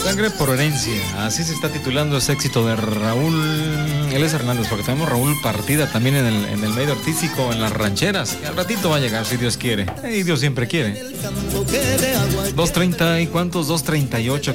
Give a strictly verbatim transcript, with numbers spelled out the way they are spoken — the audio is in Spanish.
Sangre por herencia, así se está titulando ese éxito de Raúl Elías Hernández, porque tenemos Raúl Partida también en el, en el medio artístico, en las rancheras, que al ratito va a llegar si Dios quiere, y Dios siempre quiere. dos treinta y cuántos, dos treinta y ocho.